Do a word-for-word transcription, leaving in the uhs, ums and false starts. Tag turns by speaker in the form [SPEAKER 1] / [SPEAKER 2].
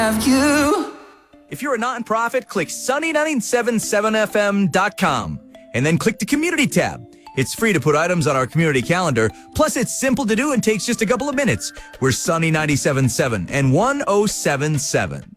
[SPEAKER 1] have you.
[SPEAKER 2] If you're a nonprofit, click sunny nine seven seven f m dot com and then click the community tab. It's free to put items on our community calendar. Plus, it's simple to do and takes just a couple of minutes. We're Sunny ninety-seven point seven and one oh seven point seven.